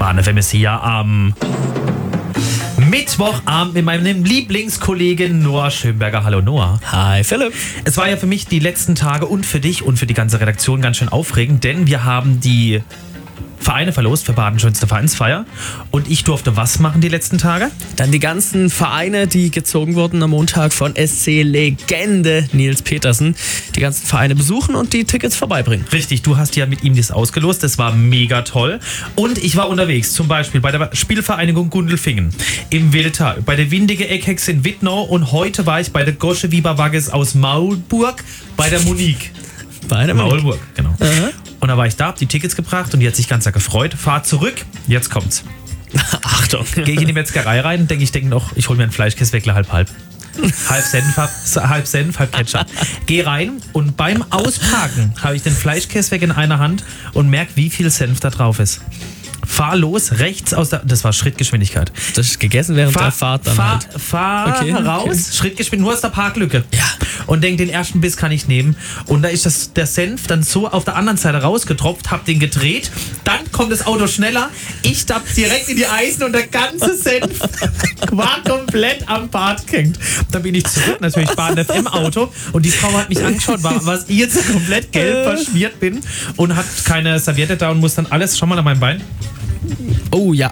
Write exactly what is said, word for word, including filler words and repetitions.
Bahn F M ist hier am Mittwochabend mit meinem Lieblingskollegen Noah Schönberger. Hallo Noah. Hi Philipp. Es war ja für mich die letzten Tage und für dich und für die ganze Redaktion ganz schön aufregend, denn wir haben die Vereine verlost für Baden schönste Vereinsfeier. Und ich durfte was machen die letzten Tage? Dann die ganzen Vereine, die gezogen wurden am Montag von S C-Legende Nils Petersen. Die ganzen Vereine besuchen und die Tickets vorbeibringen. Richtig, du hast ja mit ihm das ausgelost. Das war mega toll. Und ich war unterwegs, zum Beispiel bei der Spielvereinigung Gundelfingen, im Wilter, bei der Windige Eckhex in Wittnau und heute war ich bei der Gosche Wieberwagges aus Maulburg bei der Monique. Bei der Maulburg, genau. Aha. Und da war ich da, hab die Tickets gebracht und die hat sich ganz gefreut. Fahr zurück, jetzt kommt's. Achtung. Gehe ich in die Metzgerei rein, denke ich, denke noch, ich hole mir einen Fleischkäseweckler halb halb. Halb Senf, halb Senf, halb Ketchup. Geh rein und beim Ausparken habe ich den Fleischkäse in einer Hand und merke, wie viel Senf da drauf ist. Fahr los, rechts aus der... Das war Schrittgeschwindigkeit. Das ist gegessen während fahr, der Fahrt dann fahr, halt. Fahr Okay, raus, okay. Schrittgeschwindigkeit, nur aus der Parklücke. Ja. Und denk, den ersten Biss kann ich nehmen. Und da ist das, der Senf dann so auf der anderen Seite rausgetropft, hab den gedreht. Dann kommt das Auto schneller. Ich tapp direkt in die Eisen und der ganze Senf war komplett am Bart gehängt. Dann bin ich zurück, natürlich Bahn F M Auto. Und die Frau hat mich angeschaut, war, was ich jetzt komplett gelb verschmiert bin. Und hat keine Serviette da und muss dann alles, schau mal an meinem Bein. Oh ja,